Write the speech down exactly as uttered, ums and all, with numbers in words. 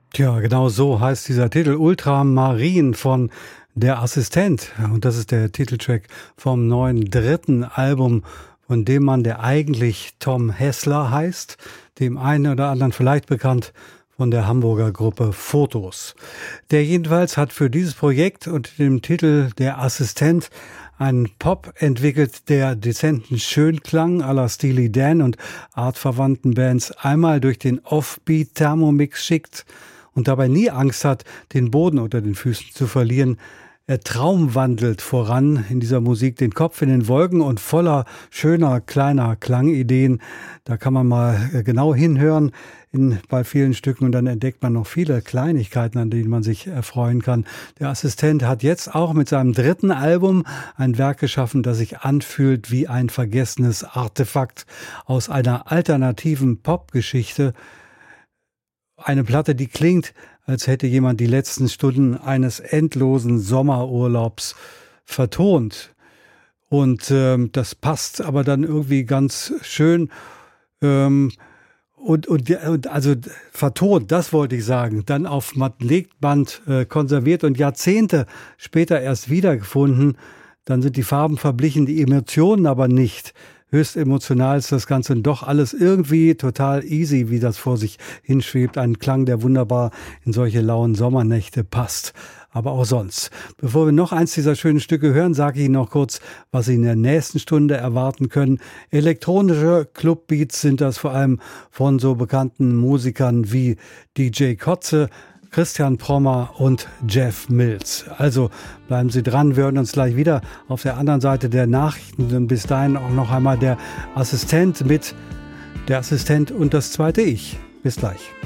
Tja, genau so heißt dieser Titel Ultramarin von Der Assistent. Und das ist der Titeltrack vom neuen dritten Album von dem Mann, der eigentlich Tom Hessler heißt, dem einen oder anderen vielleicht bekannt von der Hamburger Gruppe Fotos. Der jedenfalls hat für dieses Projekt unter dem Titel Der Assistent einen Pop entwickelt, der dezenten Schönklang à la Steely Dan und artverwandten Bands einmal durch den Offbeat-Thermomix schickt und dabei nie Angst hat, den Boden unter den Füßen zu verlieren. Er traumwandelt voran in dieser Musik, den Kopf in den Wolken und voller schöner, kleiner Klangideen. Da kann man mal genau hinhören in, bei vielen Stücken und dann entdeckt man noch viele Kleinigkeiten, an denen man sich erfreuen kann. Der Assistent hat jetzt auch mit seinem dritten Album ein Werk geschaffen, das sich anfühlt wie ein vergessenes Artefakt aus einer alternativen Popgeschichte. Eine Platte, die klingt, als hätte jemand die letzten Stunden eines endlosen Sommerurlaubs vertont. Und ähm, das passt aber dann irgendwie ganz schön. Ähm, und, und, und also vertont, das wollte ich sagen, dann auf Magnetband äh, konserviert und Jahrzehnte später erst wiedergefunden. Dann sind die Farben verblichen, die Emotionen aber nicht. Höchst emotional ist das Ganze doch alles irgendwie total easy, wie das vor sich hinschwebt. Ein Klang, der wunderbar in solche lauen Sommernächte passt. Aber auch sonst. Bevor wir noch eins dieser schönen Stücke hören, sage ich Ihnen noch kurz, was Sie in der nächsten Stunde erwarten können. Elektronische Clubbeats sind das vor allem von so bekannten Musikern wie D J Kotze, Christian Prommer und Jeff Mills. Also bleiben Sie dran, wir hören uns gleich wieder auf der anderen Seite der Nachrichten und bis dahin auch noch einmal der Assistent mit der Assistent und das zweite Ich. Bis gleich.